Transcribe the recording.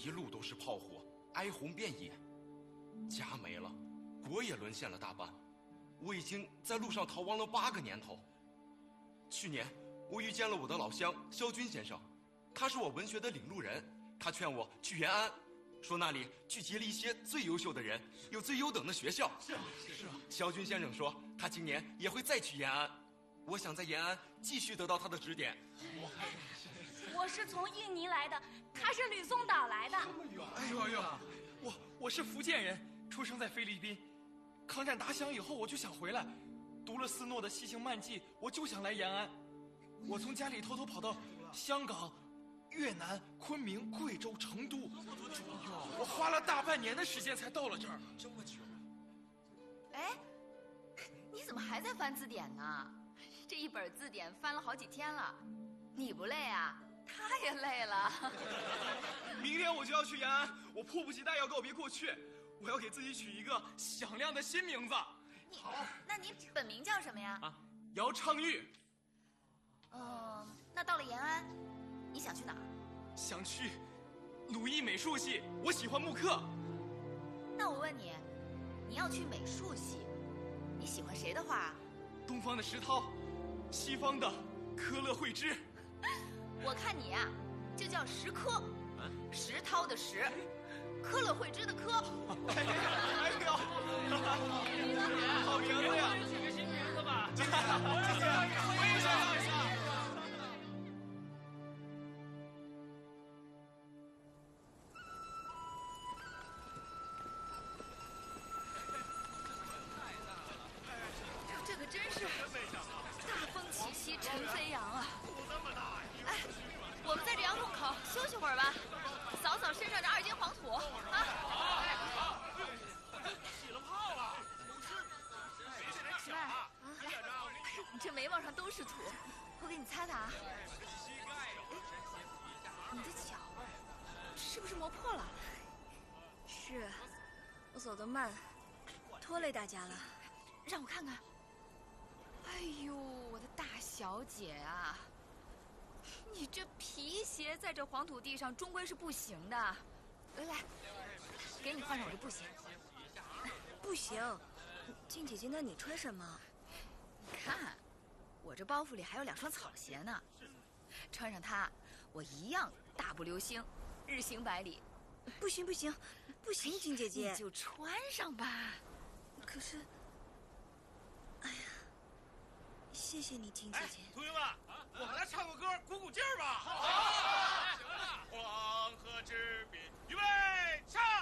一路都是炮火，哀鸿遍野，家没了，国也沦陷了大半。我已经在路上逃亡了8个年头。去年我遇见了我的老乡萧军先生，他是我文学的领路人，他劝我去延安，说那里聚集了一些最优秀的人，有最优等的学校。是啊。萧军先生说他今年也会再去延安，我想在延安继续得到他的指点。 我是从印尼来的，他是吕宋岛来的。 哎呦，我是福建人，出生在菲律宾。抗战打响以后，我就想回来，读了斯诺的《西行漫记》，我就想来延安。我从家里偷偷跑到香港、越南、昆明、贵州、成都，我花了大半年的时间才到了这儿。 这么久？哎，你怎么还在翻字典呢？这一本字典翻了好几天了，你不累啊？他也累了。 明天我就要去延安，我迫不及待要告别过去，我要给自己取一个响亮的新名字。 好，那你本名叫什么呀？ 姚昌玉。 那到了延安，你想去哪儿？ 想去鲁艺美术系，我喜欢木刻。 那我问你，你要去美术系，你喜欢谁的画？ 东方的石涛，西方的科勒惠芝。 我看你呀，就叫石科，石涛的石，科勒惠芝的科。 哎呦，好名字呀！ 取个新名字吧。 谢谢，我也想要一下。 这可真是大风起兮尘飞扬啊！哎，我们在这杨洞口休息会儿吧，扫扫身上这2斤黄土啊！ 起了泡了， 来，你这眉毛上都是土，我给你擦擦啊。你的脚是不是磨破了？ 是，我走得慢，拖累大家了。 让我看看。哎呦，我的大小姐啊，你这皮鞋在这黄土地上终归是不行的。来，给你换上我这布鞋。 不行，静姐姐，那你穿什么？ 你看，我这包袱里还有2双草鞋呢，穿上它，我一样大步流星，日行百里。 不行，静姐姐， 你就穿上吧。 可是，哎呀，谢谢你，静姐姐。 同学们，我们来唱个歌，鼓劲儿吧。好，黄河之滨。